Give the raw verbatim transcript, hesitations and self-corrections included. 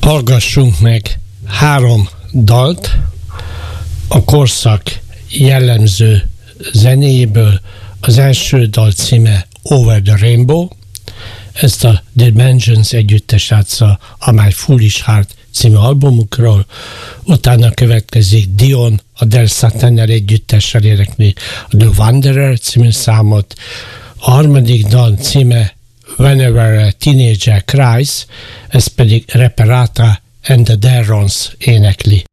Hallgassunk meg három dalt a korszak jellemző zenéjéből. Az első dal címe Over the Rainbow. Ezt a The Dimensions együttes játsza a My Foolish Heart című albumukról. Utána következik Dion a Del Satannel együttessel énekli a The Wanderer című számot. A harmadik dal címe Whenever a Teenager Cries, ez pedig Reparata and the Darrons énekli.